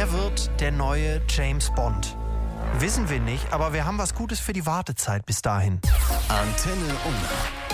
Wer wird der neue James Bond? Wissen wir nicht, aber wir haben was Gutes für die Wartezeit bis dahin. Antenne Unna.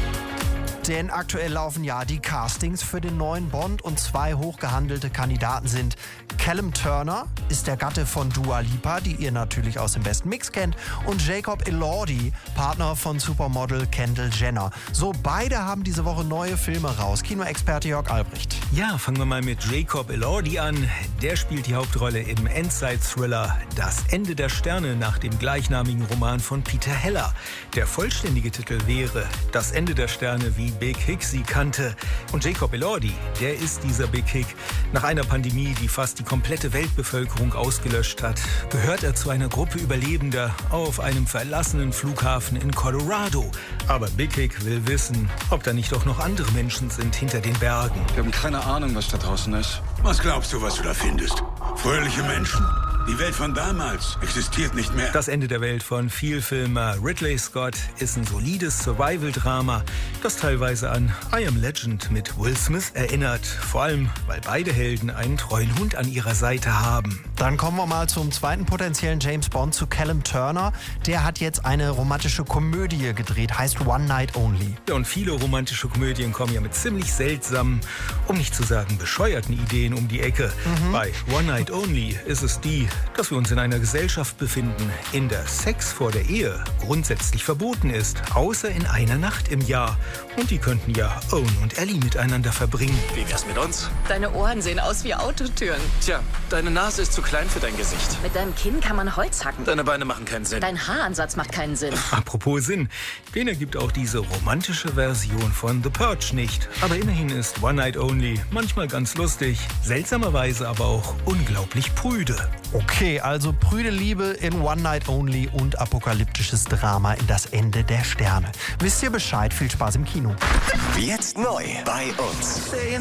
Denn aktuell laufen ja die Castings für den neuen Bond und 2 hochgehandelte Kandidaten sind Callum Turner, ist der Gatte von Dua Lipa, die ihr natürlich aus dem besten Mix kennt, und Jacob Elordi, Partner von Supermodel Kendall Jenner. So, beide haben diese Woche neue Filme raus. Kinoexperte Jörg Albrecht. Ja, fangen wir mal mit Jacob Elordi an. Der spielt die Hauptrolle im Endzeit-Thriller Das Ende der Sterne nach dem gleichnamigen Roman von Peter Heller. Der vollständige Titel wäre Das Ende der Sterne, wie Big Hick sie kannte. Und Jacob Elordi, der ist dieser Big Hick. Nach einer Pandemie, die fast die komplette Weltbevölkerung ausgelöscht hat, gehört er zu einer Gruppe Überlebender auf einem verlassenen Flughafen in Colorado. Aber Big Hick will wissen, ob da nicht auch noch andere Menschen sind hinter den Bergen. Wir haben keine Ahnung, was da draußen ist. Was glaubst du, was du da findest? Fröhliche Menschen? Die Welt von damals existiert nicht mehr. Das Ende der Welt von Vielfilmer Ridley Scott ist ein solides Survival-Drama, das teilweise an I Am Legend mit Will Smith erinnert. Vor allem, weil beide Helden einen treuen Hund an ihrer Seite haben. Dann kommen wir mal zum zweiten potenziellen James Bond, zu Callum Turner. Der hat jetzt eine romantische Komödie gedreht, heißt One Night Only. Und viele romantische Komödien kommen ja mit ziemlich seltsamen, um nicht zu sagen bescheuerten Ideen um die Ecke. Bei One Night Only ist es die, dass wir uns in einer Gesellschaft befinden, in der Sex vor der Ehe grundsätzlich verboten ist, außer in einer Nacht im Jahr. Und die könnten ja Owen und Ellie miteinander verbringen. Wie wär's mit uns? Deine Ohren sehen aus wie Autotüren. Tja, deine Nase ist zu klein für dein Gesicht. Mit deinem Kinn kann man Holz hacken. Deine Beine machen keinen Sinn. Dein Haaransatz macht keinen Sinn. Apropos Sinn, den ergibt auch diese romantische Version von The Purge nicht. Aber immerhin ist One Night Only manchmal ganz lustig, seltsamerweise aber auch unglaublich prüde. Okay, also prüde Liebe in One Night Only und apokalyptisches Drama in Das Ende der Sterne. Wisst ihr Bescheid? Viel Spaß im Kino. Jetzt neu bei uns.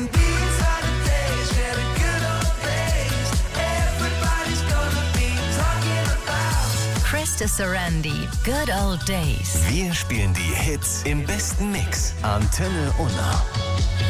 Krista Sarandon, Good Old Days. Wir spielen die Hits im besten Mix. Antenne Unna.